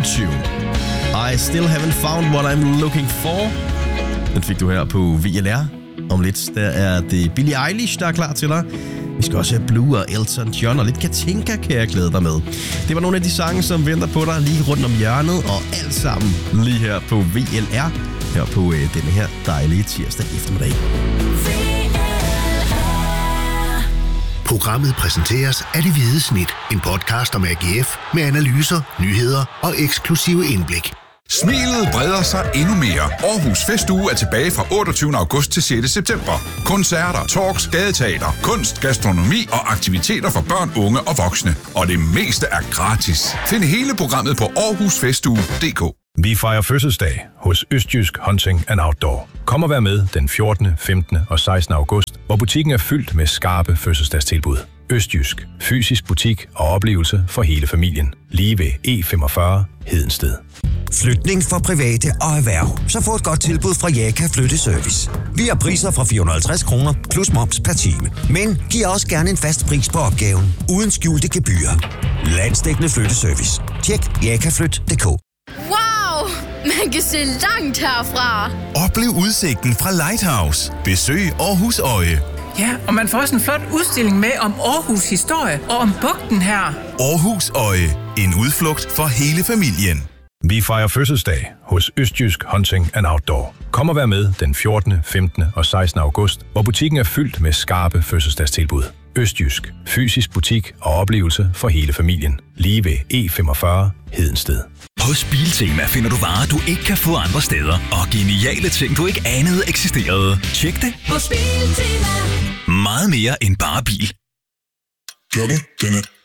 U20. I still haven't found what I'm looking for. Den fik du her på VLR. Om lidt, der er det Billie Eilish, der er klar til dig. Vi skal også have Blue og Elton John og lidt Katinka, kan jeg glæde dig med. Det var nogle af de sange, som venter på dig lige rundt om hjørnet, og alt sammen lige her på VLR. Her på denne her dejlige tirsdag eftermiddag. Programmet præsenteres af Det Hvide Snit, en podcast om AGF med analyser, nyheder og eksklusive indblik. Smilet breder sig endnu mere. Aarhus Festuge er tilbage fra 28. august til 6. september. Koncerter, talks, gadeteater, kunst, gastronomi og aktiviteter for børn, unge og voksne. Og det meste er gratis. Find hele programmet på aarhusfestuge.dk. Vi fejrer fødselsdag hos Østjysk Hunting and Outdoor. Kom og vær med den 14., 15. og 16. august, hvor butikken er fyldt med skarpe fødselsdagstilbud. Østjysk. Fysisk butik og oplevelse for hele familien. Lige ved E45 Hedensted. Flytning for private og erhverv. Så få et godt tilbud fra Jaka Flytteservice. Vi har priser fra 450 kroner plus moms per time. Men giv også gerne en fast pris på opgaven. Uden skjulte gebyrer. Landsdækkende flytteservice. Tjek jakaflyt.dk. Wow! Man kan se langt herfra. Oplev udsigten fra Lighthouse. Besøg Aarhus Øje. Ja, og man får også en flot udstilling med om Aarhus historie og om bugten her. Aarhus Øje. En udflugt for hele familien. Vi fejrer fødselsdag hos Østjysk Hunting and Outdoor. Kom og vær med den 14., 15. og 16. august, hvor butikken er fyldt med skarpe fødselsdagstilbud. Østjysk. Fysisk butik og oplevelse for hele familien. Lige ved E45 Hedensted. Hos Biltema finder du varer, du ikke kan få andre steder. Og geniale ting, du ikke anede eksisterede. Tjek det hos Biltema. Meget mere end bare bil. Klokken, den er